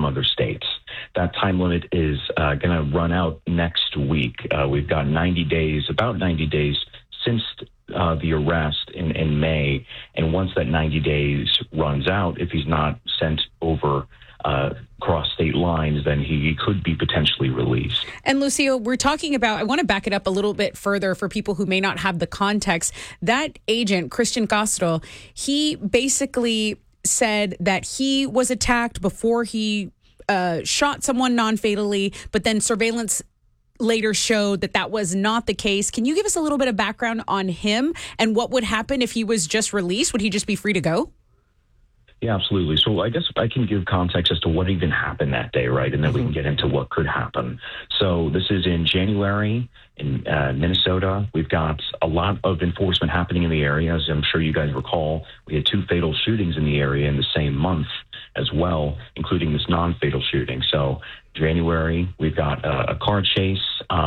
other states. That time limit is going to run out next week. We've got about 90 days since the arrest in May. And once that 90 days runs out, if he's not sent over cross state lines, then he could be potentially released. And Lucio, we're talking about, I want to back it up a little bit further for people who may not have the context. That agent, Christian Castro, he basically said that he was attacked before he shot someone non-fatally, but then surveillance later showed that that was not the case. Can you give us a little bit of background on him and what would happen if he was just released? Would he just be free to go? Yeah, absolutely. So I guess I can give context as to what even happened that day, right? And then we can get into what could happen. So this is in January in Minnesota. We've got a lot of enforcement happening in the area. As I'm sure you guys recall, we had 2 fatal shootings in the area in the same month as well, including this non-fatal shooting. So January, we've got a car chase.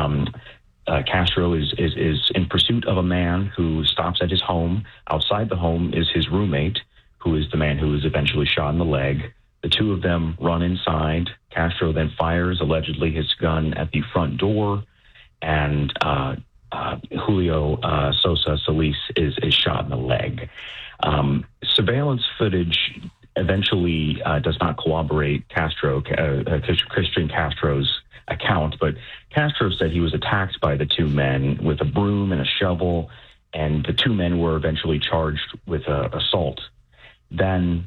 Castro is in pursuit of a man who stops at his home. Outside the home is his roommate, who is the man who was eventually shot in the leg. The two of them run inside. Castro then fires, allegedly, his gun at the front door, and Julio Sosa Solis is shot in the leg. Surveillance footage eventually does not corroborate Christian Castro's account, but Castro said he was attacked by the 2 men with a broom and a shovel, and the 2 men were eventually charged with assault. Then,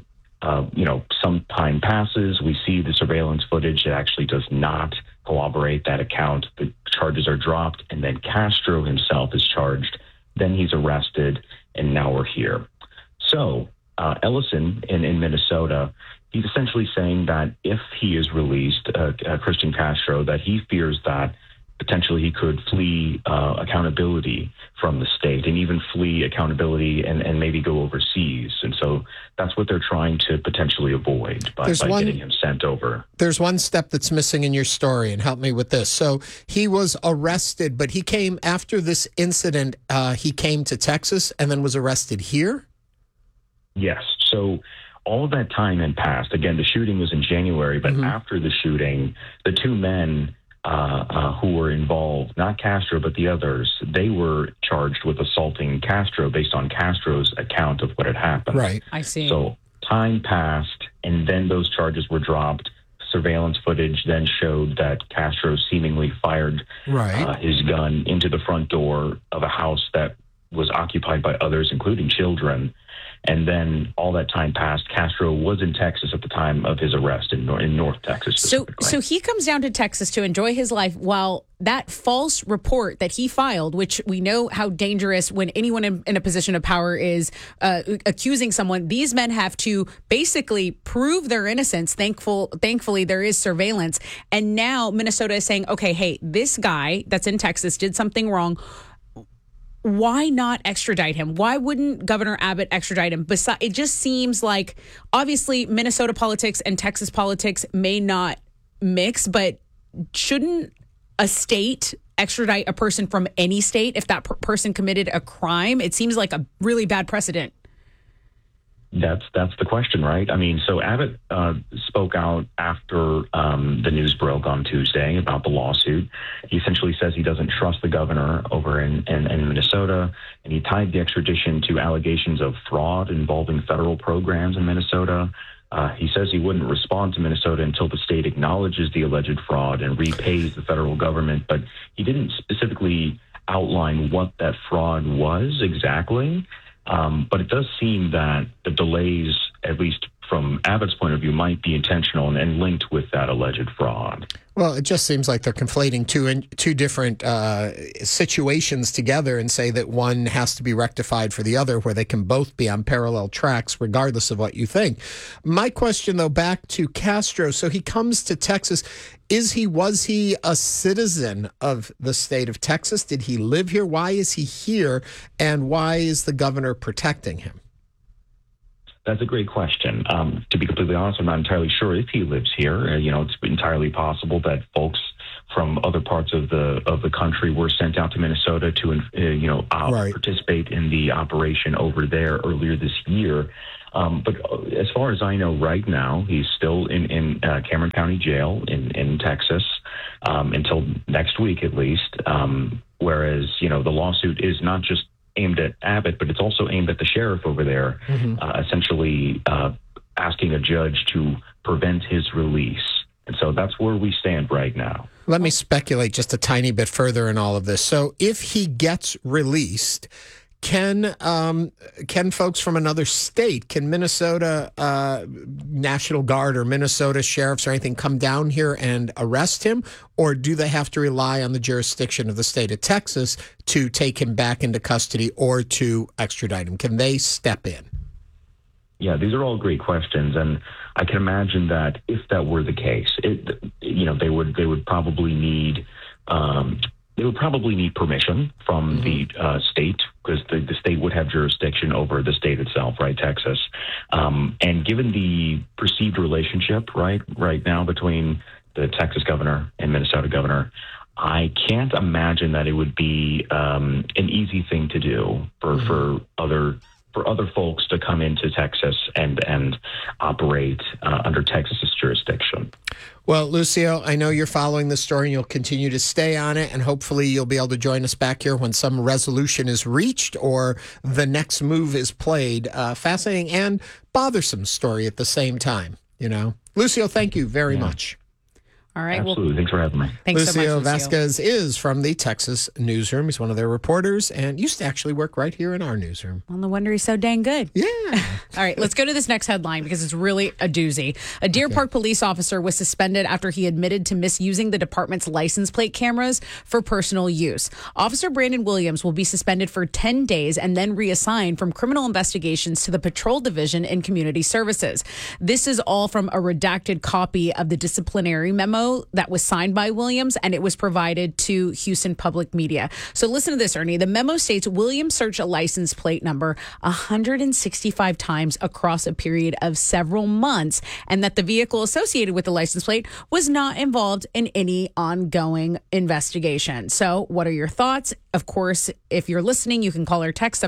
some time passes. We see the surveillance footage. It actually does not corroborate that account. The charges are dropped, and then Castro himself is charged. Then he's arrested, and now we're here. So Ellison in Minnesota, he's essentially saying that if he is released, Christian Castro, that he fears that potentially he could flee accountability from the state and even flee accountability and maybe go overseas. And so that's what they're trying to potentially avoid by getting him sent over. There's one step that's missing in your story, and help me with this. So he was arrested, but he came after this incident. He came to Texas and then was arrested here? Yes. So all of that time had passed. Again, the shooting was in January, but after the shooting, the 2 men who were involved, not Castro, but the others, they were charged with assaulting Castro based on Castro's account of what had happened. Right. I see. So time passed, and then those charges were dropped. Surveillance footage then showed that Castro seemingly fired his gun into the front door of a house that was occupied by others, including children. And then all that time passed. Castro was in Texas at the time of his arrest in North Texas. So he comes down to Texas to enjoy his life while that false report that he filed, which we know how dangerous when anyone in a position of power is accusing someone. These men have to basically prove their innocence. Thankfully, there is surveillance. And now Minnesota is saying, okay, hey, this guy that's in Texas did something wrong. Why not extradite him? Why wouldn't Governor Abbott extradite him? It just seems like, obviously, Minnesota politics and Texas politics may not mix, but shouldn't a state extradite a person from any state if that person committed a crime? It seems like a really bad precedent. That's the question, right? I mean, so Abbott spoke out after the news broke on Tuesday about the lawsuit. He essentially says he doesn't trust the governor over in Minnesota, and he tied the extradition to allegations of fraud involving federal programs in Minnesota. He says he wouldn't respond to Minnesota until the state acknowledges the alleged fraud and repays the federal government, but he didn't specifically outline what that fraud was exactly. But it does seem that the delays, at least from Abbott's point of view, might be intentional and linked with that alleged fraud. Well, it just seems like they're conflating two different situations together and say that one has to be rectified for the other, where they can both be on parallel tracks, regardless of what you think. My question, though, back to Castro. So he comes to Texas. Was he a citizen of the state of Texas? Did he live here? Why is he here? And why is the governor protecting him? That's a great question. To be completely honest, I'm not entirely sure if he lives here. It's entirely possible that folks from other parts of the country were sent out to Minnesota to participate in the operation over there earlier this year. But as far as I know, right now he's still in Cameron County Jail in Texas until next week at least. Whereas the lawsuit is not just aimed at Abbott, but it's also aimed at the sheriff over there, essentially asking a judge to prevent his release. And so that's where we stand right now. Let me speculate just a tiny bit further in all of this. So if he gets released, can folks from another state, can Minnesota National Guard or Minnesota sheriffs or anything come down here and arrest him? Or do they have to rely on the jurisdiction of the state of Texas to take him back into custody or to extradite him? Can they step in? Yeah, these are all great questions, and I can imagine that if that were the case, they would probably need permission from the state, because the state would have jurisdiction over the state itself, right, Texas. And given the perceived relationship right now between the Texas governor and Minnesota governor, I can't imagine that it would be an easy thing to do for other folks to come into Texas and operate under Texas's jurisdiction. Well, Lucio, I know you're following this story and you'll continue to stay on it, and hopefully you'll be able to join us back here when some resolution is reached or the next move is played. Fascinating and bothersome story at the same time, Lucio, thank you very much. All right. Absolutely. Thanks for having me. Thanks so much, Lucio Lucio Vasquez is from the Texas newsroom. He's one of their reporters and used to actually work right here in our newsroom. Well, no wonder he's so dang good. Yeah. All right, let's go to this next headline because it's really a doozy. A Deer Park police officer was suspended after he admitted to misusing the department's license plate cameras for personal use. Officer Brandon Williams will be suspended for 10 days and then reassigned from criminal investigations to the Patrol Division in Community Services. This is all from a redacted copy of the disciplinary memo that was signed by Williams, and it was provided to Houston Public Media. So listen to this, Ernie. The memo states Williams searched a license plate number 165 times across a period of several months, and that the vehicle associated with the license plate was not involved in any ongoing investigation. So what are your thoughts? Of course, if you're listening, you can call or text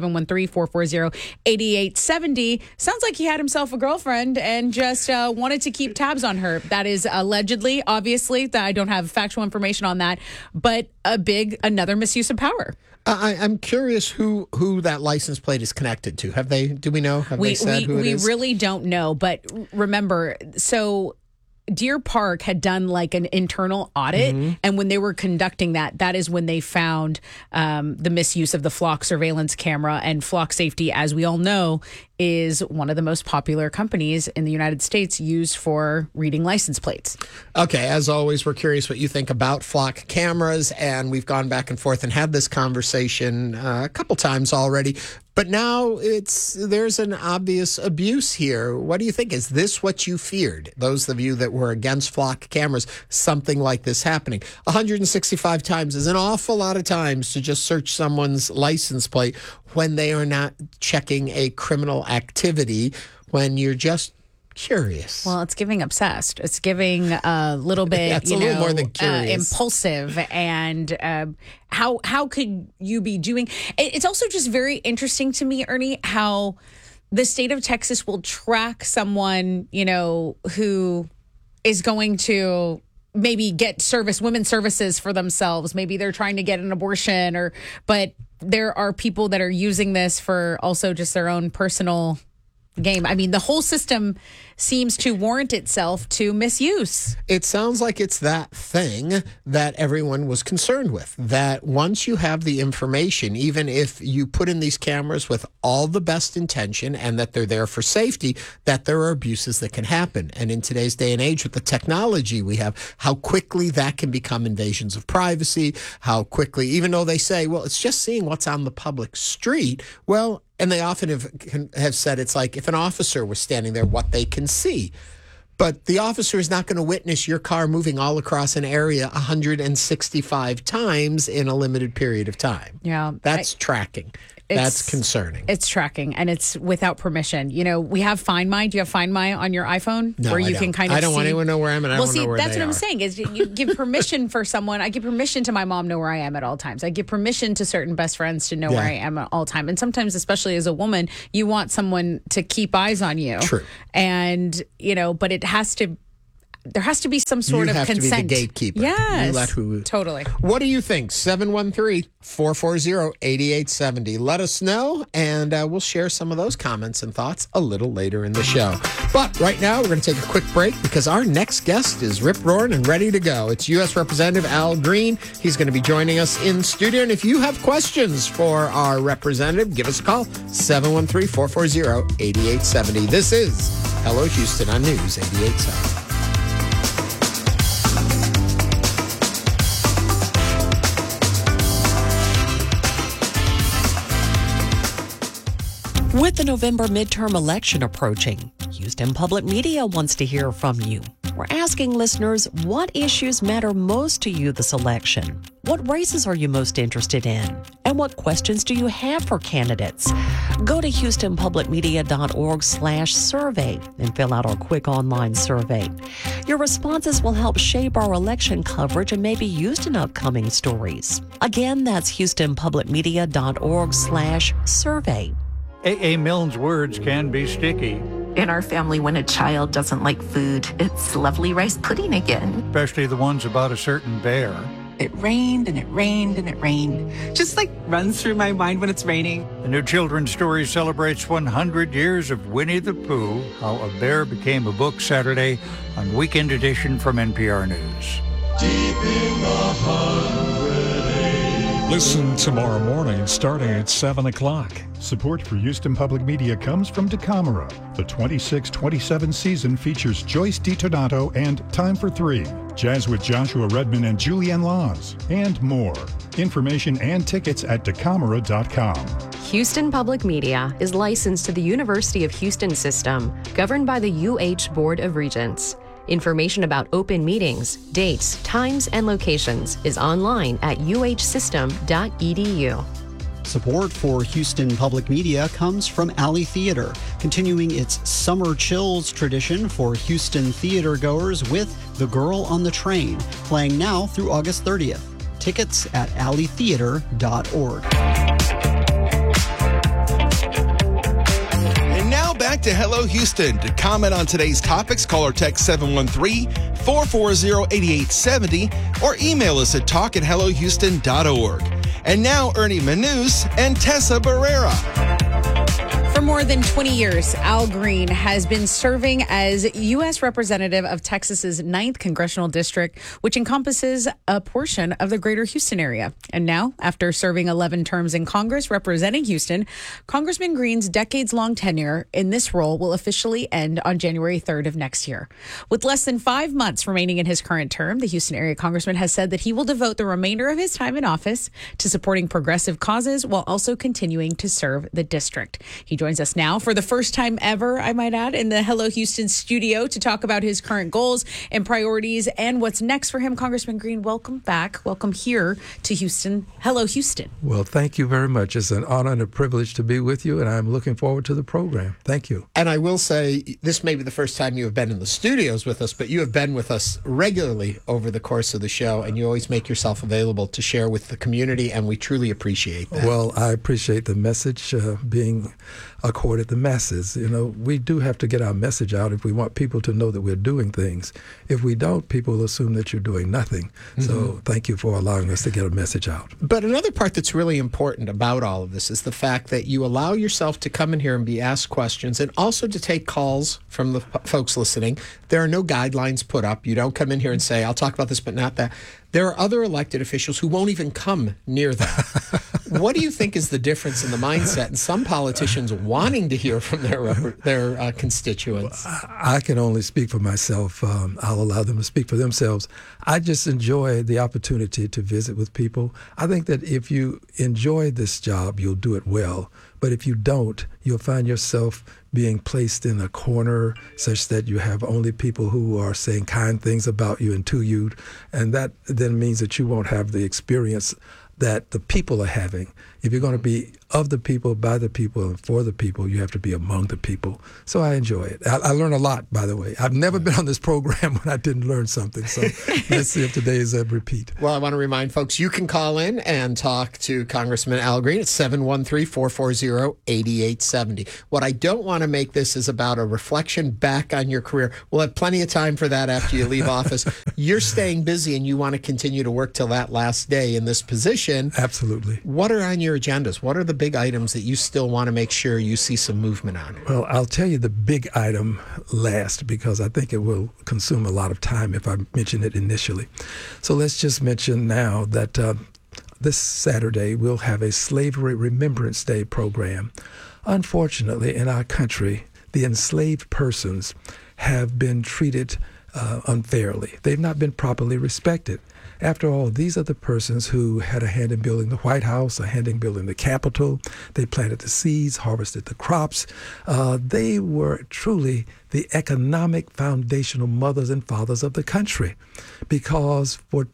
713-440-8870. Sounds like he had himself a girlfriend and just wanted to keep tabs on her. That is allegedly, obviously, that I don't have factual information on that, but another misuse of power. I'm curious who that license plate is connected to. Do we know? Have they said who it is? We really don't know, but remember, so Deer Park had done like an internal audit, and when they were conducting that is when they found the misuse of the Flock surveillance camera. And Flock Safety, as we all know, is one of the most popular companies in the United States used for reading license plates. Okay, as always, we're curious what you think about Flock cameras, and we've gone back and forth and had this conversation a couple times already. But now there's an obvious abuse here. What do you think? Is this what you feared? Those of you that were against Flock cameras, something like this happening. 165 times is an awful lot of times to just search someone's license plate when they are not checking a criminal activity, when you're just curious. Well, it's giving obsessed. It's giving a little bit, a little more than curious. Impulsive. And how could you be doing? It's also just very interesting to me, Ernie, how the state of Texas will track someone, who is going to maybe get women's services for themselves. Maybe they're trying to get an abortion, but there are people that are using this for also just their own personal game. I mean, the whole system seems to warrant itself to misuse. It sounds like it's that thing that everyone was concerned with, that once you have the information, even if you put in these cameras with all the best intention and that they're there for safety, that there are abuses that can happen. And in today's day and age, with the technology we have, how quickly that can become invasions of privacy, how quickly, even though they say, well, it's just seeing what's on the public street. Well, and they often have said it's like if an officer was standing there, what they can see. But the officer is not going to witness your car moving all across an area 165 times in a limited period of time. Yeah. That's tracking. That's concerning. It's tracking, and it's without permission. We have Find My. Do you have Find My on your iPhone? No, where you I don't. can kind of I don't want anyone to know where I am, and I don't know where that's they what are. I'm saying is you give permission for someone. I give permission to my mom to know where I am at all times. I give permission to certain best friends to know where I am at all time. And sometimes, especially as a woman, you want someone to keep eyes on you. True. And, but there has to be some sort of consent. You have to be the gatekeeper. Yes. Totally. What do you think? 713-440-8870. Let us know, and we'll share some of those comments and thoughts a little later in the show. But right now, we're going to take a quick break because our next guest is rip-roaring and ready to go. It's U.S. Representative Al Green. He's going to be joining us in studio. And if you have questions for our representative, give us a call, 713-440-8870. This is Hello Houston on News 88.7. With the November midterm election approaching, Houston Public Media wants to hear from you. We're asking listeners, what issues matter most to you this election? What races are you most interested in? And what questions do you have for candidates? Go to HoustonPublicMedia.org/survey and fill out our quick online survey. Your responses will help shape our election coverage and may be used in upcoming stories. Again, that's HoustonPublicMedia.org/survey. A.A. Milne's words can be sticky. In our family, when a child doesn't like food, it's lovely rice pudding again. Especially the ones about a certain bear. It rained and it rained and it rained. Just like runs through my mind when it's raining. The new children's story celebrates 100 years of Winnie the Pooh, How a Bear Became a Book, Saturday on Weekend Edition from NPR News. Deep in the 100 Listen tomorrow morning starting at 7 o'clock. Support for Houston Public Media comes from Dekamara. The 26-27 season features Joyce DiTonato and Time for Three, jazz with Joshua Redman and Julianne Laws, and more. Information and tickets at Dekamara.com. Houston Public Media is licensed to the University of Houston System, governed by the UH Board of Regents. Information about open meetings, dates, times, and locations is online at uhsystem.edu. Support for Houston Public Media comes from Alley Theater, continuing its Summer Chills tradition for Houston theater goers with The Girl on the Train, playing now through August 30th. Tickets at alleytheater.org. And now back to Hello Houston. To comment on today's topics, call or text 713-440-8870 or email us at talk@hellohouston.org. And now, Ernie Manous and Tessa Barrera. For more than 20 years, Al Green has been serving as U.S. Representative of Texas's 9th Congressional District, which encompasses a portion of the greater Houston area. And now, after serving 11 terms in Congress representing Houston, Congressman Green's decades-long tenure in this role will officially end on January 3rd of next year. With less than 5 months remaining in his current term, the Houston area congressman has said that he will devote the remainder of his time in office to supporting progressive causes while also continuing to serve the district. He joins us now for the first time ever, I might add, in the Hello Houston studio to talk about his current goals and priorities and what's next for him. Congressman Green, welcome back. Welcome here to Houston. Hello, Houston. Well, thank you very much. It's an honor and a privilege to be with you, and I'm looking forward to the program. Thank you. And I will say, this may be the first time you have been in the studios with us, but you have been with us regularly over the course of the show, and you always make yourself available to share with the community, and we truly appreciate that. Well, I appreciate the message being accorded the masses. You know, we do have to get our message out if we want people to know that we're doing things. If we don't, people will assume that you're doing nothing. Mm-hmm. So thank you for allowing us to get a message out. But another part that's really important about all of this is the fact that you allow yourself to come in here and be asked questions and also to take calls from the folks listening. There are no guidelines put up. You don't come in here and say, I'll talk about this, but not that. There are other elected officials who won't even come near that. What do you think is the difference in the mindset in some politicians wanting to hear from their constituents? I can only speak for myself. I'll allow them to speak for themselves. I just enjoy the opportunity to visit with people. I think that if you enjoy this job, you'll do it well. But if you don't, you'll find yourself being placed in a corner such that you have only people who are saying kind things about you and to you. And that then means that you won't have the experience that the people are having. If you're going to be of the people, by the people, and for the people, you have to be among the people. So I enjoy it. I learn a lot, by the way. I've never been on this program when I didn't learn something. So let's see if today is a repeat. Well, I want to remind folks, you can call in and talk to Congressman Al Green at 713-440-8870. What I don't want to make this is about a reflection back on your career. We'll have plenty of time for that after you leave office. You're staying busy and you want to continue to work till that last day in this position. Absolutely. What are on your agendas? What are the big items that you still want to make sure you see some movement on? Well, I'll tell you the big item last because I think it will consume a lot of time if I mention it initially. So let's just mention now that this Saturday we'll have a Slavery Remembrance Day program. Unfortunately, in our country, the enslaved persons have been treated unfairly. They've not been properly respected. After all, these are the persons who had a hand in building the White House, a hand in building the Capitol. They planted the seeds, harvested the crops. They were truly the economic foundational mothers and fathers of the country, because for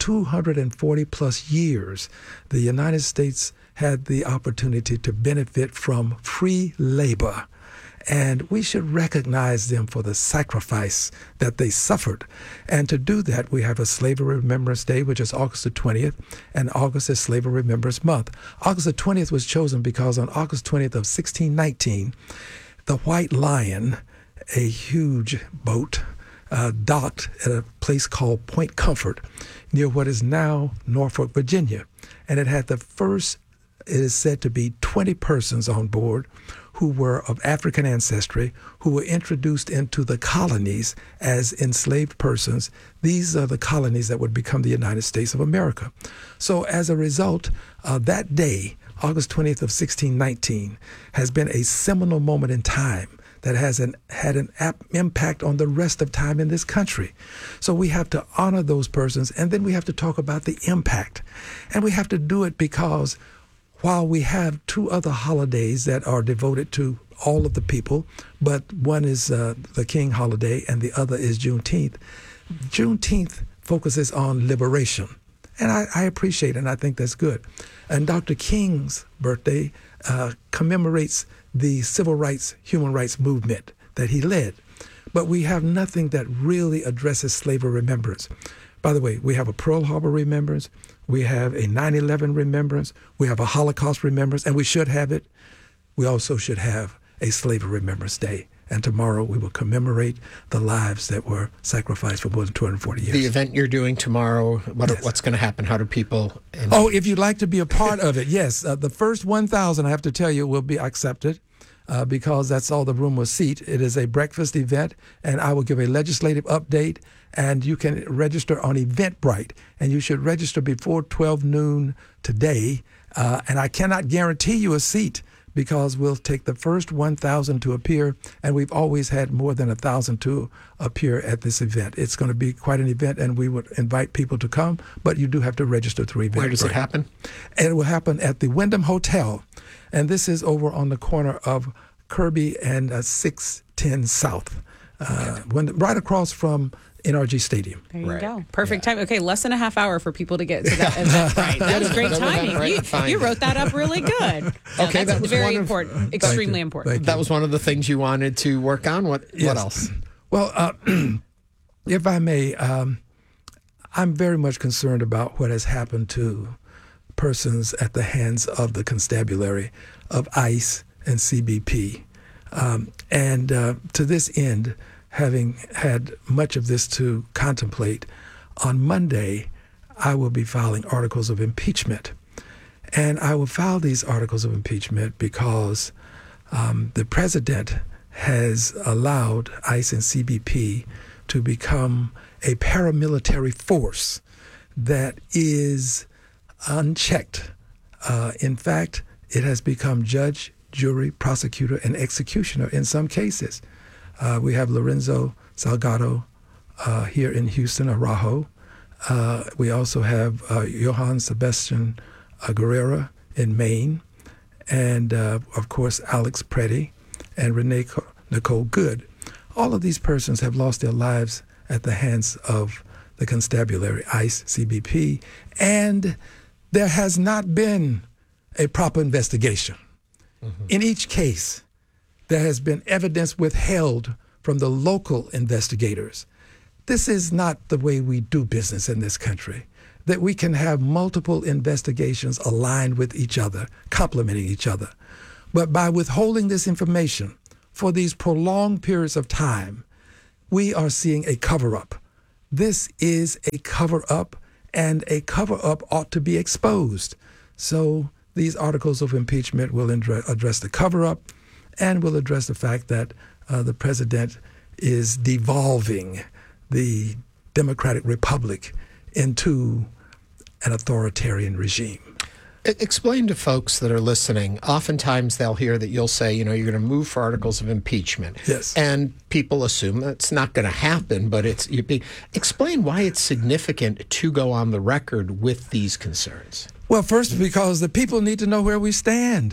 240 plus years, the United States had the opportunity to benefit from free labor. And we should recognize them for the sacrifice that they suffered. And to do that, we have a Slavery Remembrance Day, which is August the 20th, and August is Slavery Remembrance Month. August the 20th was chosen because on August 20th of 1619, the White Lion, a huge boat, docked at a place called Point Comfort near what is now Norfolk, Virginia. And it had the first, it is said to be 20 persons on board who were of African ancestry, who were introduced into the colonies as enslaved persons. These are the colonies that would become the United States of America. So as a result, that day, August 20th of 1619, has been a seminal moment in time that has had an impact on the rest of time in this country. So we have to honor those persons, and then we have to talk about the impact. And we have to do it because while we have two other holidays that are devoted to all of the people, but one is the King holiday and the other is Juneteenth. Juneteenth focuses on liberation, and I appreciate it, and I think that's good. And Dr. King's birthday commemorates the civil rights, human rights movement that he led. But we have nothing that really addresses slavery remembrance. By the way, we have a Pearl Harbor remembrance, we have a 9/11 remembrance, we have a Holocaust remembrance, and we should have it. We also should have a Slavery Remembrance Day. And tomorrow we will commemorate the lives that were sacrificed for more than 240 years. The event you're doing tomorrow, what's going to happen? How do people... Oh, if you'd like to be a part of it, yes. The first 1,000, I have to tell you, will be accepted. Because that's all the room will seat. It is a breakfast event, and I will give a legislative update, and you can register on Eventbrite, and you should register before 12 noon today, and I cannot guarantee you a seat because we'll take the first 1,000 to appear, and we've always had more than 1,000 to appear at this event. It's going to be quite an event, and we would invite people to come, but you do have to register through Eventbrite. Where does it happen? It will happen at the Wyndham Hotel. And this is over on the corner of Kirby and 610 South, right across from NRG Stadium. There you go. Perfect time. Okay, less than a half hour for people to get to that event. Right. That was great timing. You wrote that up really good. Okay, that's very important, extremely important. That was one of the things you wanted to work on. What else? Well, if I may, I'm very much concerned about what has happened to persons at the hands of the constabulary of ICE and CBP. And to this end, having had much of this to contemplate, on Monday, I will be filing articles of impeachment. And I will file these articles of impeachment because the president has allowed ICE and CBP to become a paramilitary force that is unchecked. In fact, it has become judge, jury, prosecutor, and executioner in some cases. We have Lorenzo Salgado here in Houston, Araujo. We also have Johann Sebastian Guerrera in Maine, and of course Alex Preddy and Renee Nicole Good. All of these persons have lost their lives at the hands of the constabulary, ICE, CBP, and there has not been a proper investigation. In each case, there has been evidence withheld from the local investigators. This is not the way we do business in this country, that we can have multiple investigations aligned with each other, complementing each other. But by withholding this information for these prolonged periods of time, we are seeing a cover-up. This is a cover-up, and a cover-up ought to be exposed. So these articles of impeachment will address the cover-up and will address the fact that the president is devolving the Democratic Republic into an authoritarian regime. Explain to folks that are listening. Oftentimes they'll hear that you'll say, you're going to move for articles of impeachment. Yes. And people assume that's not going to happen, but explain why it's significant to go on the record with these concerns. Well, first, because the people need to know where we stand.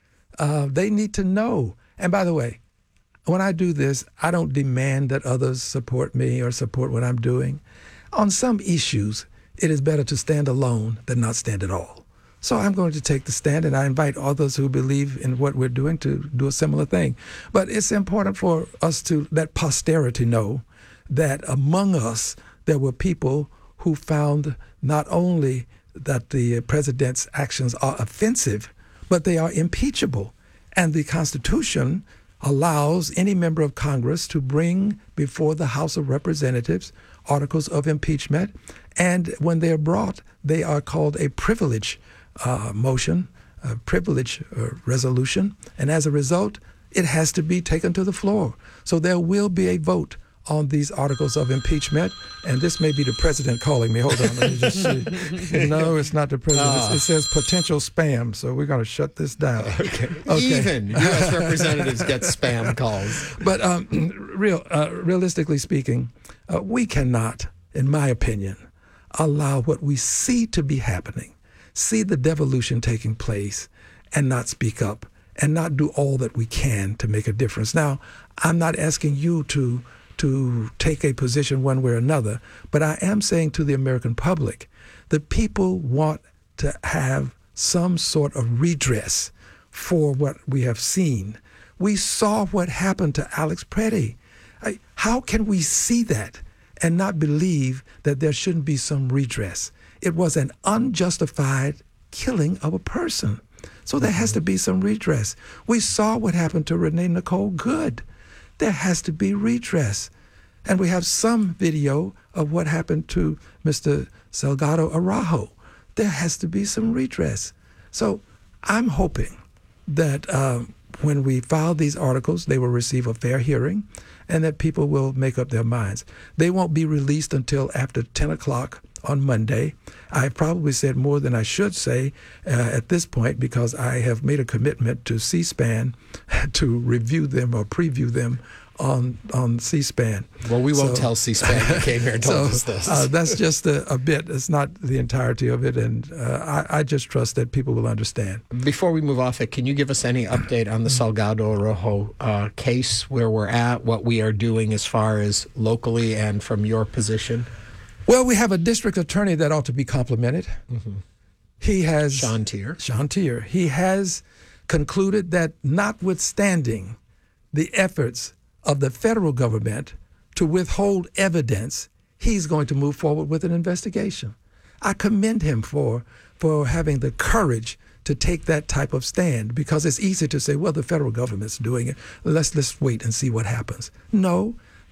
They need to know. And by the way, when I do this, I don't demand that others support me or support what I'm doing. On some issues, it is better to stand alone than not stand at all. So I'm going to take the stand, and I invite others who believe in what we're doing to do a similar thing. But it's important for us to let posterity know that among us, there were people who found not only that the president's actions are offensive, but they are impeachable. And the Constitution allows any member of Congress to bring before the House of Representatives articles of impeachment. And when they're brought, they are called a privilege motion, a privilege resolution. And as a result, it has to be taken to the floor. So there will be a vote on these articles of impeachment. And this may be the president calling me. Hold on, let me just see. No, it's not the president. It says potential spam. So we're going to shut this down. Okay. Even U.S. representatives get spam calls. But realistically speaking, we cannot, in my opinion, allow what we see to be happening, see the devolution taking place, and not speak up and not do all that we can to make a difference. Now, I'm not asking you to take a position one way or another, but I am saying to the American public, the people want to have some sort of redress for what we have seen. We saw what happened to Alex Preddy. How can we see that and not believe that there shouldn't be some redress? It was an unjustified killing of a person. So there has to be some redress. We saw what happened to Renee Nicole Good. There has to be redress. And we have some video of what happened to Mr. Salgado Araujo. There has to be some redress. So I'm hoping that when we file these articles, they will receive a fair hearing and that people will make up their minds. They won't be released until after 10 o'clock on Monday. I probably said more than I should say at this point because I have made a commitment to C-SPAN to review them or preview them on C-SPAN. Well, we won't tell C-SPAN you came here and told us this. That's just a bit. It's not the entirety of it, and I just trust that people will understand. Before we move off it, can you give us any update on the Salgado Araujo case, where we're at, what we are doing as far as locally and from your position? Well, we have a district attorney that ought to be complimented. Mm-hmm. He has... Sean Tier. He has concluded that notwithstanding the efforts of the federal government to withhold evidence, he's going to move forward with an investigation. I commend him for having the courage to take that type of stand, because it's easy to say, well, the federal government's doing it. Let's wait and see what happens. No,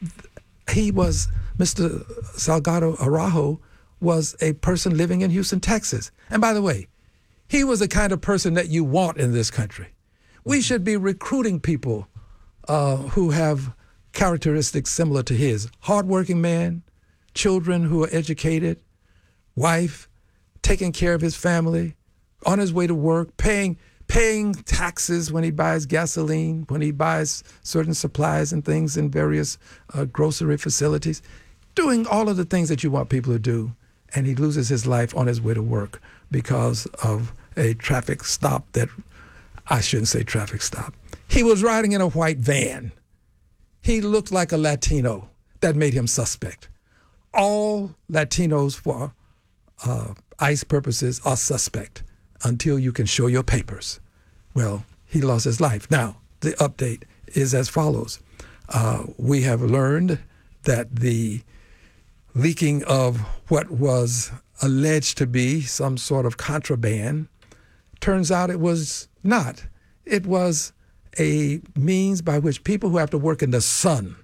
Mr. Salgado Araujo was a person living in Houston, Texas. And by the way, he was the kind of person that you want in this country. We should be recruiting people who have characteristics similar to his. Hardworking man, children who are educated, wife, taking care of his family, on his way to work, paying taxes when he buys gasoline, when he buys certain supplies and things in various grocery facilities, doing all of the things that you want people to do, and he loses his life on his way to work because of a traffic stop that, I shouldn't say traffic stop. He was riding in a white van. He looked like a Latino. That made him suspect. All Latinos for ICE purposes are suspect until you can show your papers. Well, he lost his life. Now, the update is as follows. We have learned that the leaking of what was alleged to be some sort of contraband, turns out it was not. It was a means by which people who have to work in the sun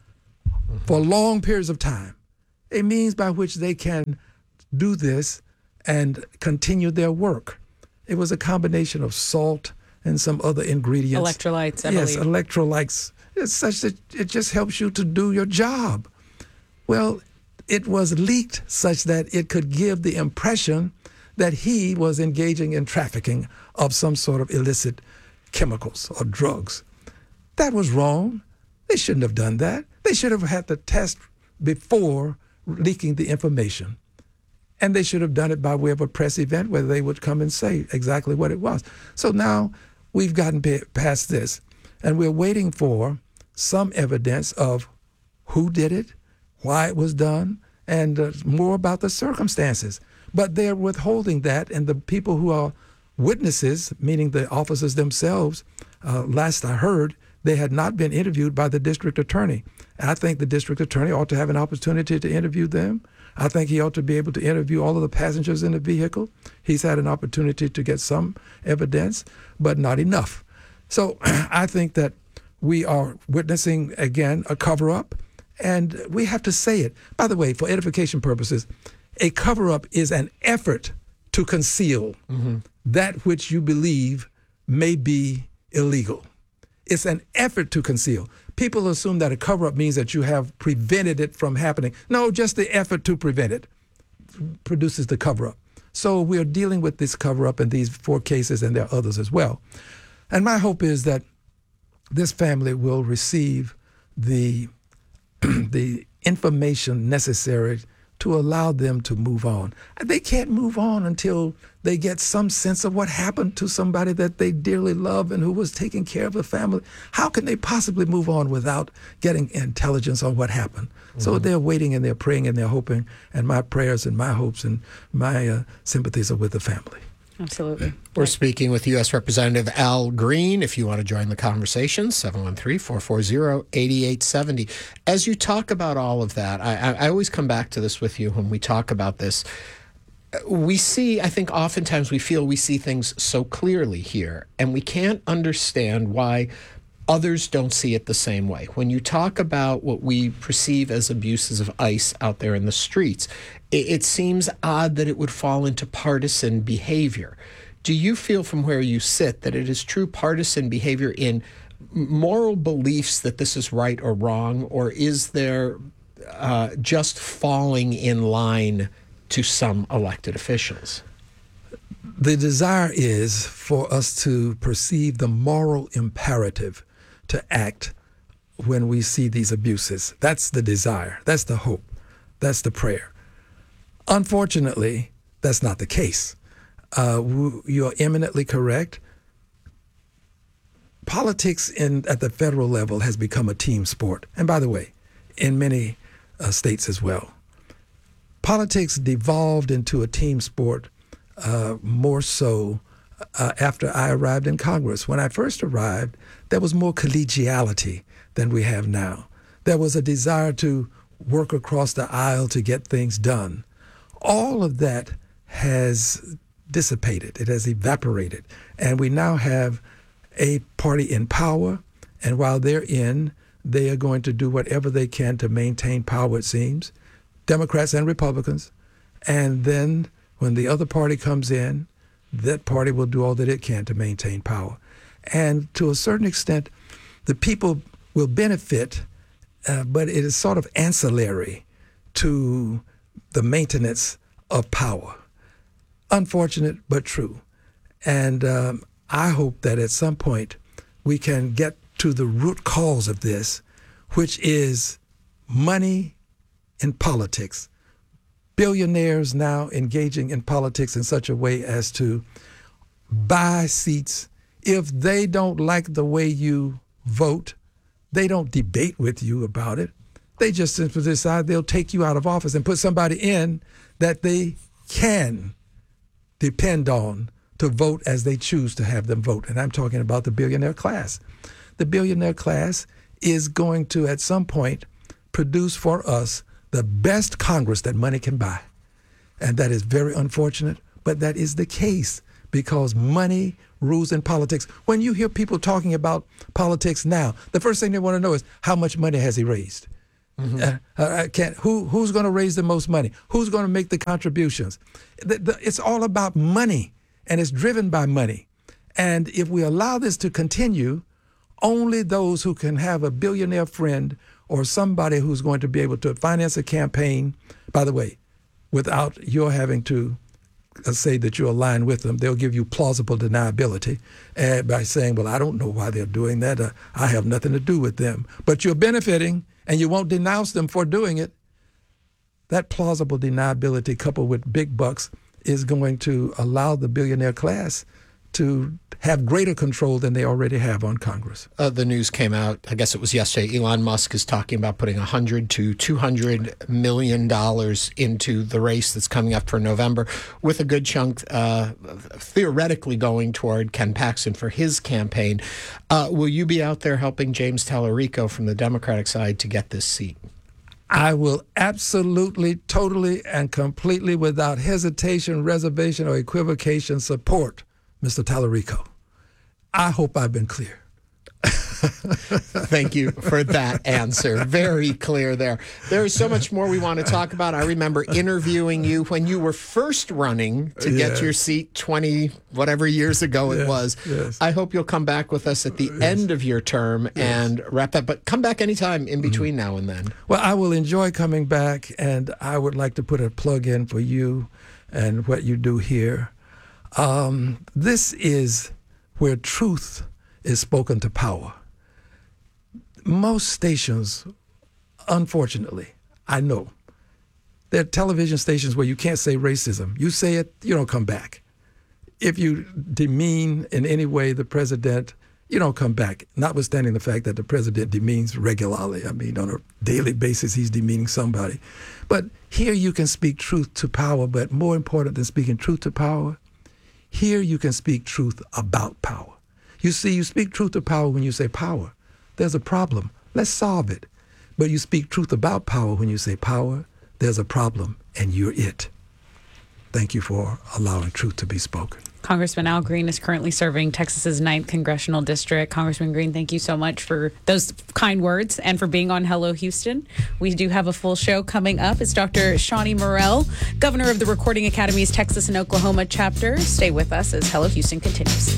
for long periods of time, a means by which they can do this and continue their work. It was a combination of salt and some other ingredients. Electrolytes, I Yes, believe. electrolytes. It's such that it just helps you to do your job. Well, it was leaked such that it could give the impression that he was engaging in trafficking of some sort of illicit chemicals or drugs. That was wrong. They shouldn't have done that. They should have had the test before leaking the information. And they should have done it by way of a press event where they would come and say exactly what it was. So now we've gotten past this, and we're waiting for some evidence of who did it, why it was done, and more about the circumstances. But they're withholding that, and the people who are witnesses, meaning the officers themselves, last I heard, they had not been interviewed by the district attorney. And I think the district attorney ought to have an opportunity to interview them. I think he ought to be able to interview all of the passengers in the vehicle. He's had an opportunity to get some evidence, but not enough. So I think that we are witnessing, again, a cover-up, and we have to say it. By the way, for edification purposes, a cover-up is an effort to conceal that which you believe may be illegal. It's an effort to conceal. People assume that a cover-up means that you have prevented it from happening. No, just the effort to prevent it produces the cover-up. So we're dealing with this cover-up in these 4 cases, and there are others as well. And my hope is that this family will receive the information necessary to allow them to move on. They can't move on until they get some sense of what happened to somebody that they dearly love and who was taking care of the family. How can they possibly move on without getting intelligence on what happened? So they're waiting and they're praying and they're hoping, and my prayers and my hopes and my sympathies are with the family. Absolutely. We're speaking with U.S. Representative Al Green. If you want to join the conversation, 713-440-8870. As you talk about all of that, I always come back to this with you when we talk about this. We see, I think oftentimes we feel we see things so clearly here, and we can't understand why others don't see it the same way. When you talk about what we perceive as abuses of ICE out there in the streets, it seems odd that it would fall into partisan behavior. Do you feel from where you sit that it is true partisan behavior in moral beliefs that this is right or wrong, or is there just falling in line to some elected officials? The desire is for us to perceive the moral imperative to act when we see these abuses. That's the desire. That's the hope. That's the prayer. Unfortunately, that's not the case. You are eminently correct. Politics at the federal level has become a team sport. And by the way, in many states as well. Politics devolved into a team sport more so after I arrived in Congress. When I first arrived, there was more collegiality than we have now. There was a desire to work across the aisle to get things done. All of that has dissipated. It has evaporated. And we now have a party in power, and while they're in, they are going to do whatever they can to maintain power, it seems, Democrats and Republicans. And then when the other party comes in, that party will do all that it can to maintain power. And to a certain extent, the people will benefit, but it is sort of ancillary to the maintenance of power. Unfortunate, but true. And I hope that at some point we can get to the root cause of this, which is money in politics. Billionaires now engaging in politics in such a way as to buy seats. If they don't like the way you vote, they don't debate with you about it. They just simply decide they'll take you out of office and put somebody in that they can depend on to vote as they choose to have them vote. And I'm talking about the billionaire class. The billionaire class is going to, at some point, produce for us the best Congress that money can buy. And that is very unfortunate, but that is the case because money rules in politics. When you hear people talking about politics now, the first thing they want to know is how much money has he raised? Mm-hmm. Who's going to raise the most money? Who's going to make the contributions? It's all about money, and it's driven by money. And if we allow this to continue, only those who can have a billionaire friend or somebody who's going to be able to finance a campaign, by the way, without your having to say that you align with them, they'll give you plausible deniability by saying, well, I don't know why they're doing that. I have nothing to do with them. But you're benefiting, and you won't denounce them for doing it. That plausible deniability coupled with big bucks is going to allow the billionaire class to have greater control than they already have on Congress. The news came out, I guess it was yesterday, Elon Musk is talking about putting $100 to $200 million into the race that's coming up for November, with a good chunk theoretically going toward Ken Paxton for his campaign. Will you be out there helping James Tallarico from the Democratic side to get this seat? I will absolutely, totally, and completely, without hesitation, reservation, or equivocation, support Mr. Tallarico. I hope I've been clear. Thank you for that answer. Very clear there. There is so much more we want to talk about. I remember interviewing you when you were first running to get your seat 20 whatever years ago it was. Yes. I hope you'll come back with us at the end of your term and wrap that. But come back anytime in between now and then. Well, I will enjoy coming back, and I would like to put a plug in for you and what you do here. This is where truth is spoken to power. Most stations, unfortunately, I know, there are television stations where you can't say racism. You say it, you don't come back. If you demean in any way the president, you don't come back, notwithstanding the fact that the president demeans regularly. I mean, on a daily basis, he's demeaning somebody. But here you can speak truth to power, but more important than speaking truth to power, here you can speak truth about power. You see, you speak truth to power when you say power. There's a problem. Let's solve it. But you speak truth about power when you say power. There's a problem, and you're it. Thank you for allowing truth to be spoken. Congressman Al Green is currently serving Texas's 9th Congressional District. Congressman Green, thank you so much for those kind words and for being on Hello Houston. We do have a full show coming up. It's Dr. Shawnee Morrell, Governor of the Recording Academy's Texas and Oklahoma chapter. Stay with us as Hello Houston continues.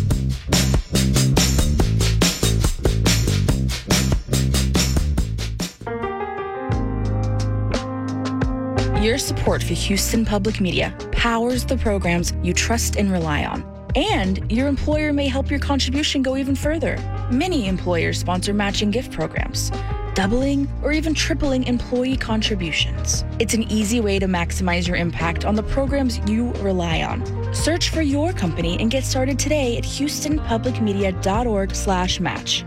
Your support for Houston Public Media powers the programs you trust and rely on. And your employer may help your contribution go even further. Many employers sponsor matching gift programs, doubling or even tripling employee contributions. It's an easy way to maximize your impact on the programs you rely on. Search for your company and get started today at houstonpublicmedia.org/match.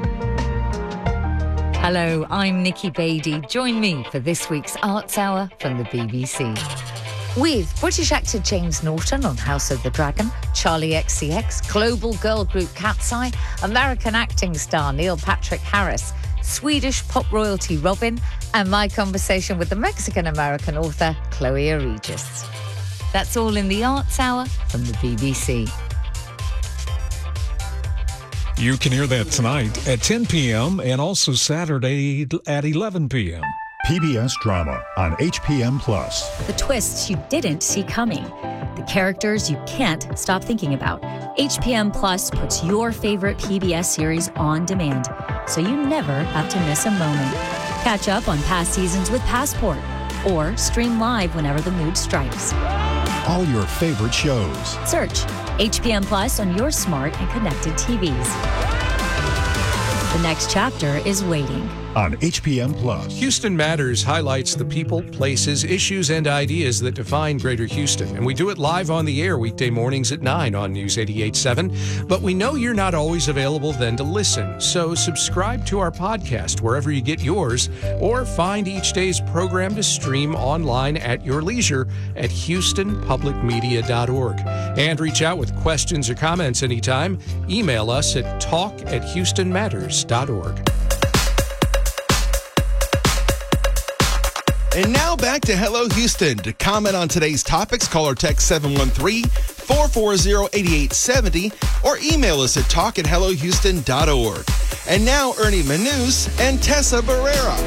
Hello, I'm Nikki Beattie. Join me for this week's Arts Hour from the BBC. With British actor James Norton on House of the Dragon, Charlie XCX, global girl group Cat's Eye, American acting star Neil Patrick Harris, Swedish pop royalty Robin, and my conversation with the Mexican-American author Chloe Aregis. That's all in the Arts Hour from the BBC. You can hear that tonight at 10 p.m. and also Saturday at 11 p.m. PBS Drama on HPM+. The twists you didn't see coming. The characters you can't stop thinking about. HPM Plus puts your favorite PBS series on demand, so you never have to miss a moment. Catch up on past seasons with Passport, or stream live whenever the mood strikes. All your favorite shows. Search HPM Plus on your smart and connected TVs. The next chapter is waiting. On HPM Plus. Houston Matters highlights the people, places, issues, and ideas that define Greater Houston. And we do it live on the air weekday mornings at 9 on News 88.7. But we know you're not always available then to listen. So subscribe to our podcast wherever you get yours, or find each day's program to stream online at your leisure at houstonpublicmedia.org. And reach out with questions or comments anytime. Email us at talk@houstonmatters.org. And now back to Hello Houston. To comment on today's topics, call or text 713-440-8870 or email us at talk@hellohouston.org. And now Ernie Manous and Tessa Barrera.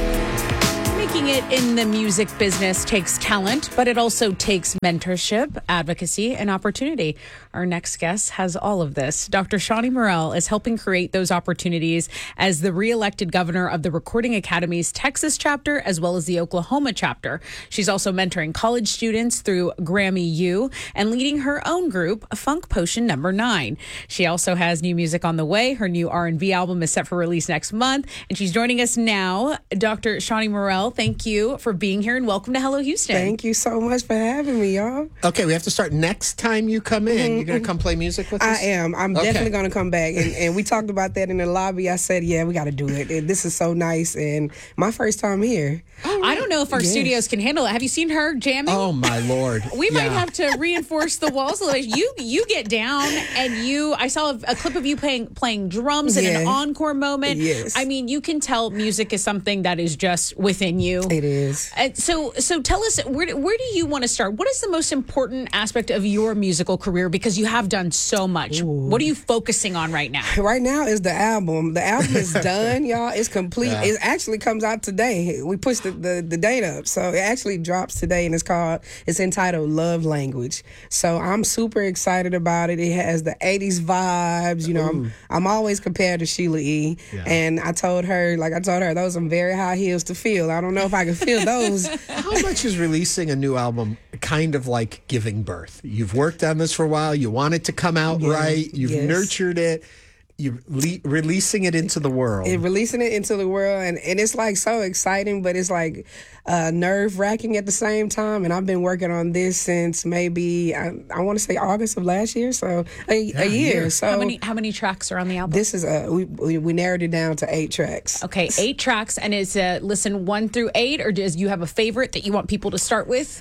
Making it in the music business takes talent, but it also takes mentorship, advocacy, and opportunity. Our next guest has all of this. Dr. Shawnee Morrell is helping create those opportunities as the re-elected governor of the Recording Academy's Texas chapter, as well as the Oklahoma chapter. She's also mentoring college students through Grammy U and leading her own group, Funk Potion No. 9. She also has new music on the way. Her new R&B album is set for release next month, and she's joining us now. Dr. Shawnee Morrell, thank you for being here and welcome to Hello Houston. Thank you so much for having me, y'all. Okay, we have to start next time you come in. You're going to come play music with us? I am. I'm definitely going to come back. And we talked about that in the lobby. I said, yeah, we got to do it. And this is so nice. And my first time here. I don't know if our studios can handle it. Have you seen her jamming? Oh, my Lord. We might have to reinforce the walls a little. You get down and I saw a clip of you playing drums in an encore moment. Yes. I mean, you can tell music is something that is just within you. It is. So tell us, where do you want to start? What is the most important aspect of your musical career? Because you have done so much. Ooh. What are you focusing on right now? Right now is the album. The album is done, y'all. It's complete. Yeah. It actually comes out today. We pushed the date up. So it actually drops today, and it's entitled Love Language. So I'm super excited about it. It has the 80s vibes. You know, I'm always compared to Sheila E. Yeah. And I told her, those are some very high heels to feel. I don't know if I can feel those. How much is releasing a new album kind of like giving birth? You've worked on this for a while. You want it to come out right. You've nurtured it. You're releasing it into the world. Releasing it into the world. And it's like so exciting, but it's like nerve-wracking at the same time. And I've been working on this since maybe, I want to say August of last year. So a year. So how many tracks are on the album? This is, we narrowed it down to 8 tracks. Okay, 8 tracks. And is listen 1 through 8, or do you have a favorite that you want people to start with?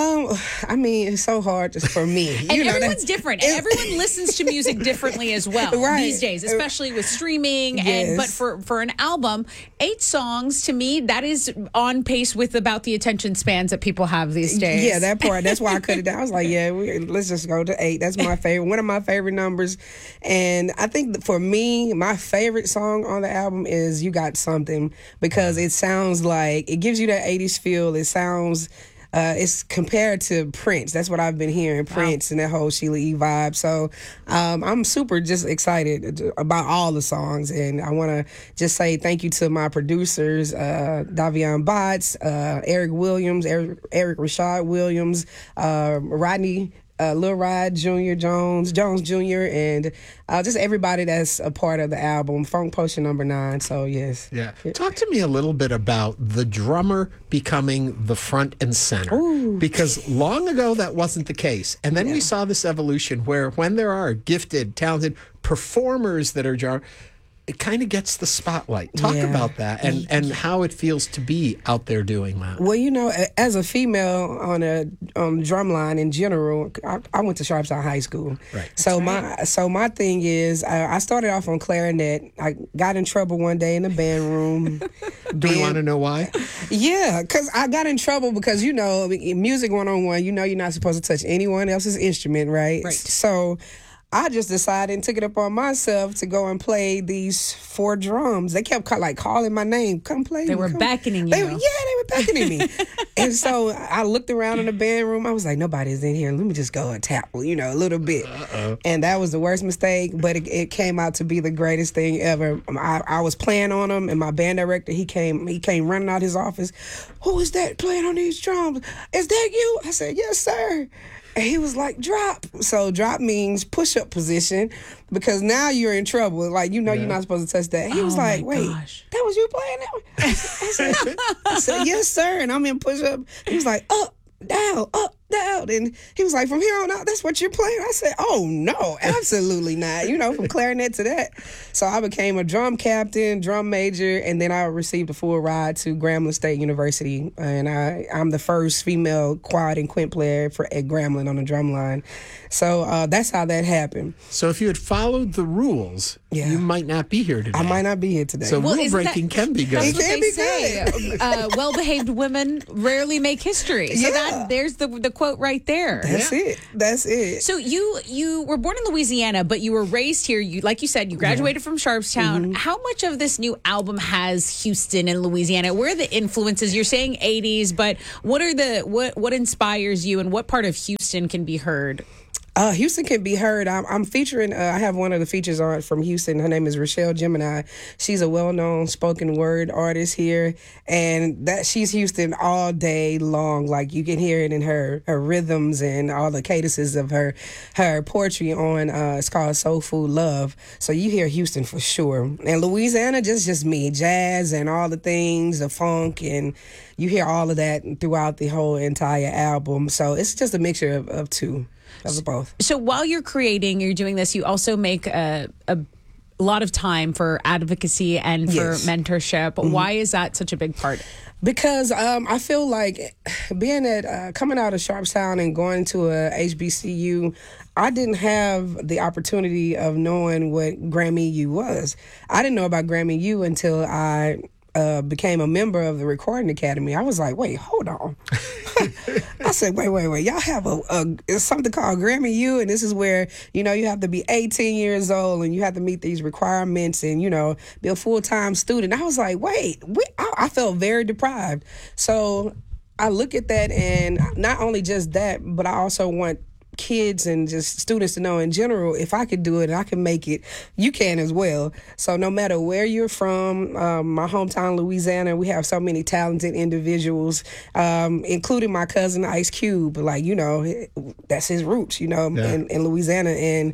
I mean, it's so hard just for me. And everyone's different. Everyone listens to music differently as well these days, especially with streaming. Yes. But for an album, 8 songs, to me, that is on pace with about the attention spans that people have these days. Yeah, that part. That's why I cut it down. I was like, let's just go to 8. That's my favorite. One of my favorite numbers. And I think for me, my favorite song on the album is You Got Something, because it sounds like, it gives you that 80s feel. It sounds... it's compared to Prince. That's what I've been hearing, Prince and that whole Sheila E. vibe. So I'm super just excited about all the songs. And I want to just say thank you to my producers, Davion Botts, Eric Williams, Eric Rashad Williams, Rodney Lil Rod Jr., Jones Jr., and just everybody that's a part of the album, Funk Potion No. 9. So, yes. Yeah. Talk to me a little bit about the drummer becoming the front and center. Ooh. Because long ago, that wasn't the case. And then we saw this evolution where when there are gifted, talented performers that are drummers, it kind of gets the spotlight. Talk about that and how it feels to be out there doing that. Well, you know, as a female on drumline in general, I went to Sharpstown High School. Right. So my thing is, I started off on clarinet. I got in trouble one day in the band room. Do you want to know why? Yeah, because I got in trouble because, you know, music 101, you know you're not supposed to touch anyone else's instrument, right? Right. So I just decided and took it upon myself to go and play these 4 drums. They kept calling my name. Come play. They were beckoning you. They were beckoning me. And so I looked around in the band room. I was like, nobody's in here. Let me just go and tap, a little bit. And that was the worst mistake, but it came out to be the greatest thing ever. I was playing on them, and my band director, he came running out his office. Who is that playing on these drums? Is that you? I said, yes, sir. And he was like, drop. So drop means push-up position, because now you're in trouble. Like, you're not supposed to touch that. He was like, wait, that was you playing that? I said, yes, sir. And I'm in push-up. He was like, up, down, out. And he was like, from here on out, that's what you're playing? I said, oh, no, absolutely not. You know, from clarinet to that. So I became a drum captain, drum major, and then I received a full ride to Grambling State University. And I'm the first female quad and quint player at Grambling on the drum line. So that's how that happened. So if you had followed the rules, you might not be here today. I might not be here today. So rule breaking can be good. That's what they say. Well-behaved women rarely make history. So there's the quote right there. That's it. That's it. So you were born in Louisiana, but you were raised here. You, like you said, you graduated from Sharpstown. How much of this new album has Houston and Louisiana? Where are the influences? You're saying 80s, but what inspires you, and what part of Houston can be heard? Houston can be heard. I'm featuring, I have one of the features on from Houston. Her name is Rochelle Gemini. She's a well-known spoken word artist here, and that she's Houston all day long. Like, you can hear it in her rhythms and all the cadences of her poetry on, it's called Soul Food Love. So you hear Houston for sure. And Louisiana, just me, jazz and all the things, the funk, and you hear all of that throughout the whole entire album. So it's just a mixture of two. Of both. So while you're doing this, you also make a lot of time for advocacy and for mentorship. Why is that such a big part? Because I feel like being coming out of Sharpstown and going to a HBCU, I didn't have the opportunity of knowing what Grammy U was. I didn't know about Grammy U until I became a member of the Recording Academy. I was like, wait, hold on. I said, wait. Y'all have it's something called Grammy U, and this is where, you have to be 18 years old and you have to meet these requirements and, be a full-time student. I was like, wait, I felt very deprived. So I look at that, and not only just that, but I also want kids and just students to know in general, if I could do it and I can make it, you can as well. So no matter where you're from, my hometown, Louisiana, we have so many talented individuals, including my cousin Ice Cube. Like, that's his roots, in Louisiana.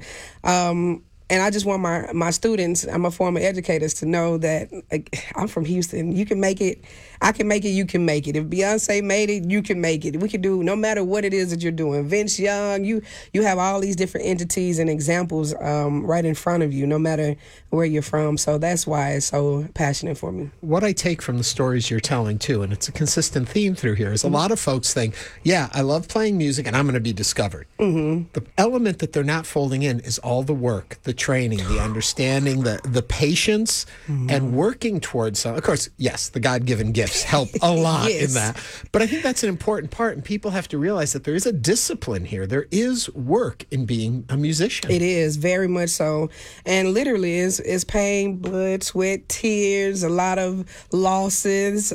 And I just want my students, I'm a former educator, to know that I'm from Houston. You can make it. I can make it. You can make it. If Beyonce made it, you can make it. We can do, no matter what it is that you're doing. Vince Young, you have all these different entities and examples right in front of you, no matter where you're from. So that's why it's so passionate for me. What I take from the stories you're telling, too, and it's a consistent theme through here, is a lot of folks think, I love playing music and I'm going to be discovered. The element that they're not folding in is all the work, the training, the understanding, the patience, and working towards of course, yes, the God-given gifts help a lot in that. But I think that's an important part, and people have to realize that there is a discipline here. There is work in being a musician. It is, very much so. And literally is pain, blood, sweat, tears, a lot of losses.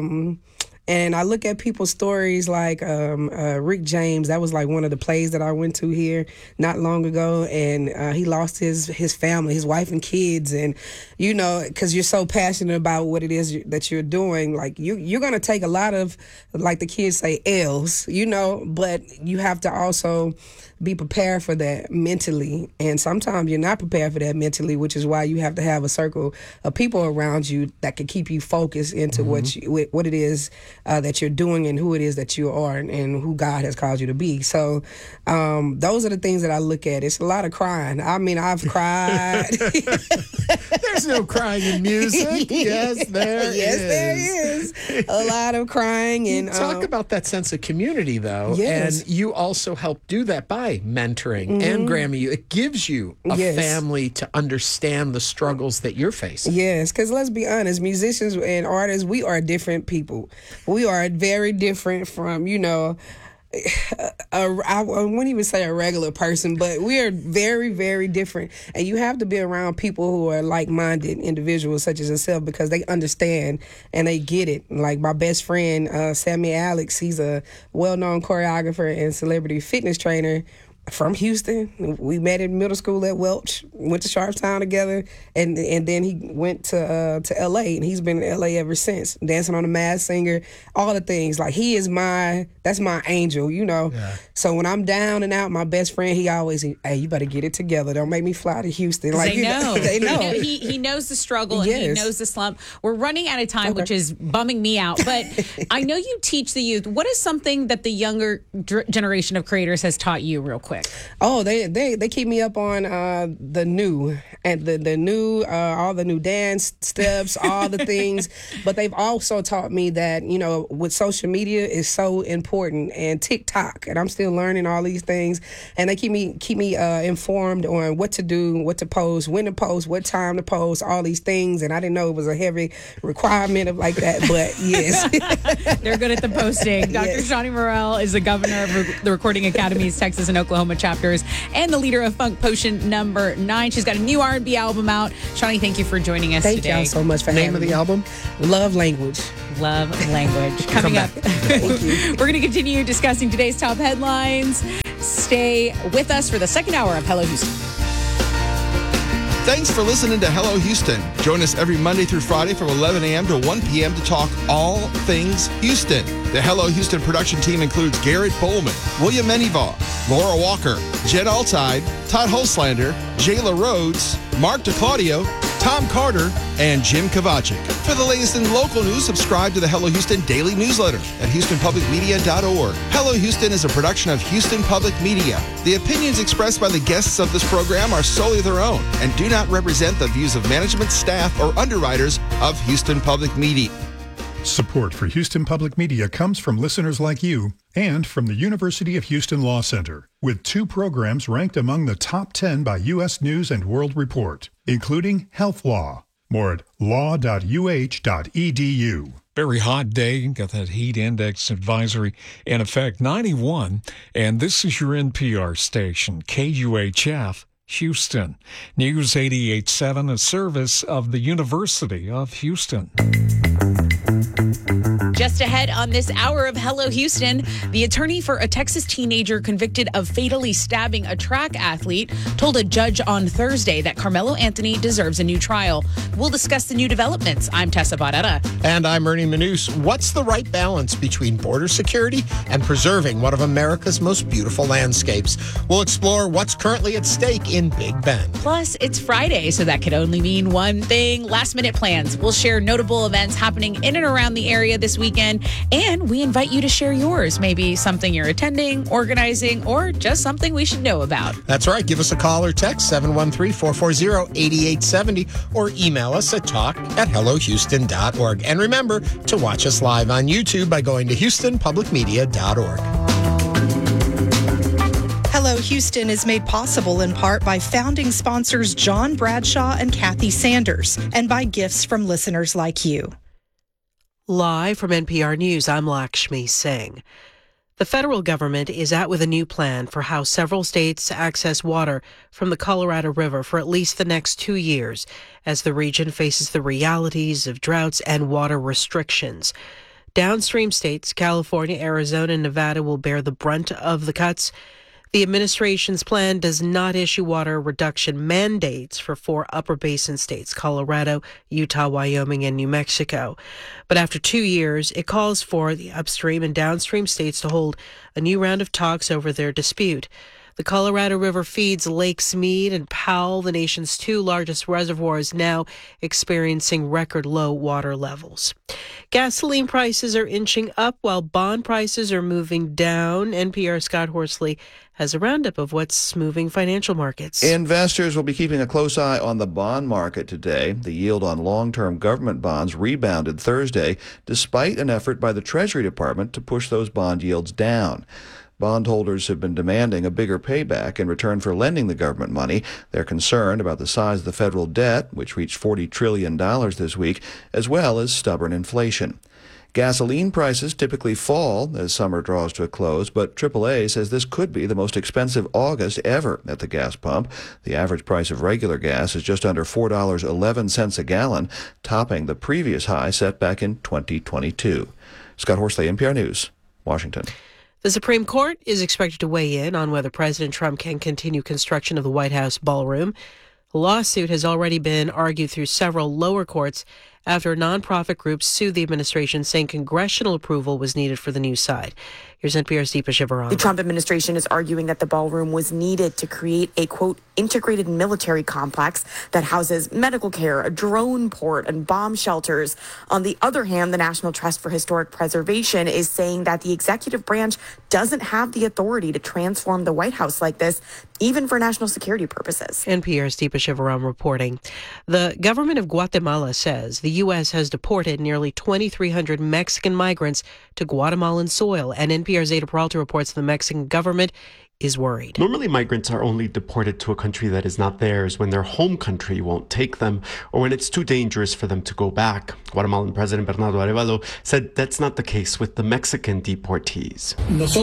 And I look at people's stories like Rick James. That was like one of the plays that I went to here not long ago. And he lost his family, his wife and kids. And, because you're so passionate about what it is that you're doing, like you're going to take a lot of, like the kids say, L's, but you have to also be prepared for that mentally. And sometimes you're not prepared for that mentally, which is why you have to have a circle of people around you that can keep you focused into what it is that you're doing and who it is that you are and who God has called you to be. So those are the things that I look at. It's a lot of crying. I mean, I've cried. There's no crying in music. Yes, there is. A lot of crying. And talk about that sense of community, though. Yes. And you also help do that by mentoring and Grammy. It gives you a family to understand the struggles that you're facing. Yes, because let's be honest, musicians and artists, we are different people. We are very different from, I wouldn't even say a regular person, but we are very, very different. And you have to be around people who are like-minded individuals such as yourself, because they understand and they get it. Like my best friend, Sammy Alex, he's a well-known choreographer and celebrity fitness trainer from Houston. We met in middle school at Welch, went to Sharpstown together, and then he went to L.A., and he's been in L.A. ever since, dancing on The Masked Singer, all the things. Like, that's my angel, you know. Yeah. So when I'm down and out, my best friend, he always, hey, you better get it together. Don't make me fly to Houston. Like, they know. They know. He knows the struggle, and he knows the slump. We're running out of time, which is bumming me out. But I know you teach the youth. What is something that the younger generation of creators has taught you, real quick? Oh, they keep me up on the new and the new all the new dance steps, all the things. But they've also taught me that, you know, with social media is so important, and TikTok, and I'm still learning all these things. And they keep me informed on what to do, what to post, when to post, what time to post, all these things. And I didn't know it was a heavy requirement of like that, but yes. They're good at the posting. Dr. Yes. Shawnee Morrell is the governor of the Recording Academy's Texas and Oklahoma chapters and the leader of Funk Potion number 9. She's got a new R&B album out. Shawnee, thank you for joining us today. Thank y'all so much for having me. Name of the album? Love Language. Love Language. Coming up, we're going to continue discussing today's top headlines. Stay with us for the second hour of Hello Houston. Thanks for listening to Hello Houston. Join us every Monday through Friday from 11 a.m. to 1 p.m. to talk all things Houston. The Hello Houston production team includes Garrett Bowman, William Menivar, Laura Walker, Jed Altide, Todd Holslander, Jayla Rhodes, Mark DeClaudio, Tom Carter, and Jim Kovacic. For the latest in local news, subscribe to the Hello Houston daily newsletter at HoustonPublicMedia.org. Hello Houston is a production of Houston Public Media. The opinions expressed by the guests of this program are solely their own and do not represent the views of management, staff, or underwriters of Houston Public Media. Support for Houston Public Media comes from listeners like you and from the University of Houston Law Center, with 2 programs ranked among the top 10 by U.S. News and World Report, including Health Law. More at law.uh.edu. Very hot day. Got that heat index advisory in effect, 91. And this is your NPR station, KUHF. Houston. News 88.7, a service of the University of Houston. Just ahead on this hour of Hello Houston, the attorney for a Texas teenager convicted of fatally stabbing a track athlete told a judge on Thursday that Carmelo Anthony deserves a new trial. We'll discuss the new developments. I'm Tessa Barrera. And I'm Ernie Manous. What's the right balance between border security and preserving one of America's most beautiful landscapes? We'll explore what's currently at stake in Big Bend. Plus, it's Friday, so that could only mean one thing: last-minute plans. We'll share notable events happening in and around the area this weekend, and we invite you to share yours. Maybe something you're attending, organizing, or just something we should know about. That's right. Give us a call or text 713-440-8870 or email us at talk@hellohouston.org. And remember to watch us live on YouTube by going to HoustonPublicMedia.org. Hello Houston is made possible in part by founding sponsors John Bradshaw and Kathy Sanders, and by gifts from listeners like you. Live from NPR News, I'm Lakshmi Singh. The federal government is out with a new plan for how several states access water from the Colorado River for at least the next 2 years, as the region faces the realities of droughts and water restrictions. Downstream states, California, Arizona, and Nevada, will bear the brunt of the cuts. The administration's plan does not issue water reduction mandates for 4 upper basin states, Colorado, Utah, Wyoming, and New Mexico. But after 2 years, it calls for the upstream and downstream states to hold a new round of talks over their dispute. The Colorado River feeds Lakes Mead and Powell, the nation's 2 largest reservoirs, now experiencing record low water levels. Gasoline prices are inching up while bond prices are moving down. NPR Scott Horsley has a roundup of what's moving financial markets. Investors will be keeping a close eye on the bond market today. The yield on long-term government bonds rebounded Thursday, despite an effort by the Treasury Department to push those bond yields down. Bondholders have been demanding a bigger payback in return for lending the government money. They're concerned about the size of the federal debt, which reached $40 trillion this week, as well as stubborn inflation. Gasoline prices typically fall as summer draws to a close, but AAA says this could be the most expensive August ever at the gas pump. The average price of regular gas is just under $4.11 a gallon, topping the previous high set back in 2022. Scott Horsley, NPR News, Washington. The Supreme Court is expected to weigh in on whether President Trump can continue construction of the White House ballroom. A lawsuit has already been argued through several lower courts after nonprofit groups sued the administration, saying congressional approval was needed for the new side. Here's NPR's Deepa Shivaram. The Trump administration is arguing that the ballroom was needed to create a, quote, integrated military complex that houses medical care, a drone port, and bomb shelters. On the other hand, the National Trust for Historic Preservation is saying that the executive branch doesn't have the authority to transform the White House like this, even for national security purposes. NPR's Deepa Shivaram reporting. The government of Guatemala says the U.S. has deported nearly 2,300 Mexican migrants to Guatemalan soil, and NPR's Ada Peralta reports the Mexican government is worried. Normally, migrants are only deported to a country that is not theirs when their home country won't take them or when it's too dangerous for them to go back. Guatemalan President Bernardo Arévalo said that's not the case with the Mexican deportees.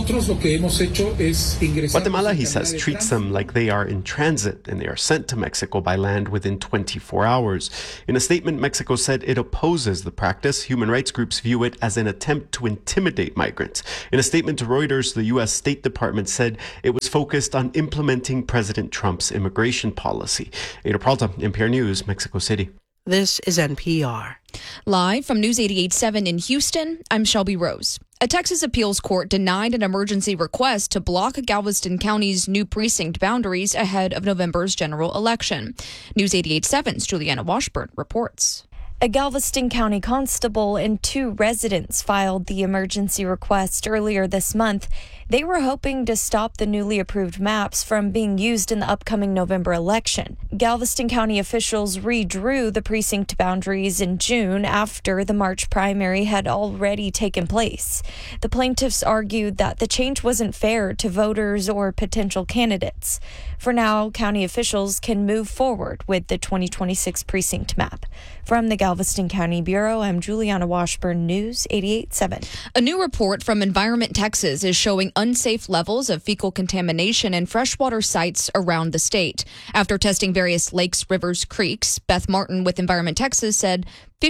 Guatemala, he says, treats them like they are in transit and they are sent to Mexico by land within 24 hours. In a statement, Mexico said it opposes the practice. Human rights groups view it as an attempt to intimidate migrants. In a statement to Reuters, the U.S. State Department said it was focused on implementing President Trump's immigration policy. Ada Peralta, NPR News, Mexico City. This is NPR. Live from News 88.7 in Houston, I'm Shelby Rose. A Texas appeals court denied an emergency request to block Galveston County's new precinct boundaries ahead of November's general election. News 88.7's Juliana Washburn reports. A Galveston County constable and 2 residents filed the emergency request earlier this month. They were hoping to stop the newly approved maps from being used in the upcoming November election. Galveston County officials redrew the precinct boundaries in June after the March primary had already taken place. The plaintiffs argued that the change wasn't fair to voters or potential candidates. For now, county officials can move forward with the 2026 precinct map. From the Galveston County Bureau, I'm Juliana Washburn, News 88.7. A new report from Environment Texas is showing unsafe levels of fecal contamination in freshwater sites around the state. After testing various lakes, rivers, creeks, Beth Martin with Environment Texas said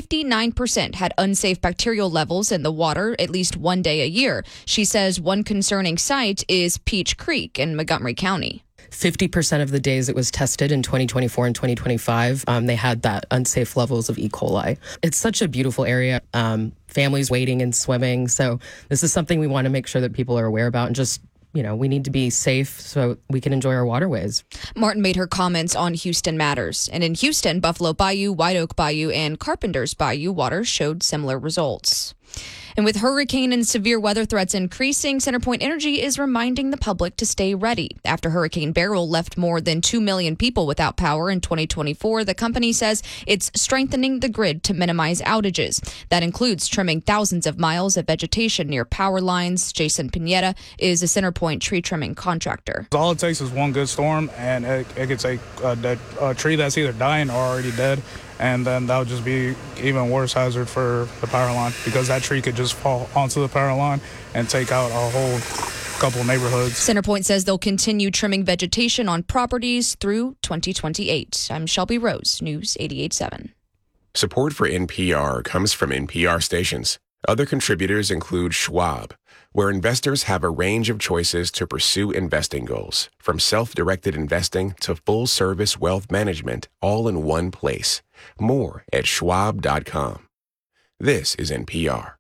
59% had unsafe bacterial levels in the water at least one day a year. She says one concerning site is Peach Creek in Montgomery County. 50% of the days it was tested in 2024 and 2025, they had that unsafe levels of E. coli. It's such a beautiful area. Families wading and swimming. So this is something we want to make sure that people are aware about and just, we need to be safe so we can enjoy our waterways. Martin made her comments on Houston Matters. And in Houston, Buffalo Bayou, White Oak Bayou, and Carpenter's Bayou water showed similar results. And with hurricane and severe weather threats increasing, CenterPoint Energy is reminding the public to stay ready. After Hurricane Beryl left more than 2 million people without power in 2024, the company says it's strengthening the grid to minimize outages. That includes trimming thousands of miles of vegetation near power lines. Jason Pineda is a CenterPoint tree trimming contractor. All it takes is one good storm, and it could take a tree that's either dying or already dead, and then that would just be even worse hazard for the power line because that tree could just fall onto the power line and take out a whole couple neighborhoods. CenterPoint says they'll continue trimming vegetation on properties through 2028. I'm Shelby Rose, News 88.7. Support for NPR comes from NPR stations. Other contributors include Schwab, where investors have a range of choices to pursue investing goals, from self-directed investing to full-service wealth management, all in one place. More at schwab.com. This is NPR.